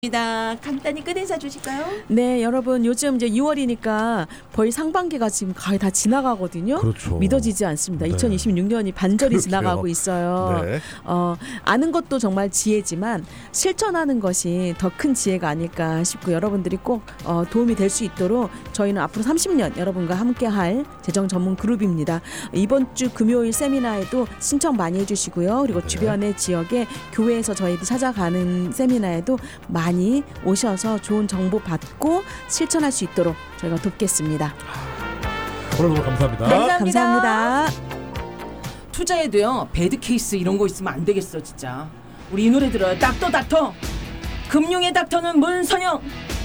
간단히 끝인사 주실까요? 네, 여러분 요즘 이제 2월이니까 거의 상반기가 지금 거의 다 지나가거든요. 그렇죠. 믿어지지 않습니다. 네. 2026년이 반절이 지나가고 있어요. 네. 아는 것도 정말 지혜지만 실천하는 것이 더 큰 지혜가 아닐까 싶고 여러분들이 꼭 도움이 될 수 있도록 저희는 앞으로 30년 여러분과 함께할 재정 전문 그룹입니다. 이번 주 금요일 세미나에도 신청 많이 해주시고요. 그리고 네. 주변의 지역에 교회에서 저희들 찾아가는 세미나에도 많이 오셔서 좋은 정보 받고 실천할 수 있도록 저희가 돕겠습니다. 오늘 너무 감사합니다. 네, 감사합니다. 투자에도요 배드 케이스 이런 거 있으면 안 되겠어 진짜. 우리 이 노래 들어요. 닥터 금융의 닥터는 문선영.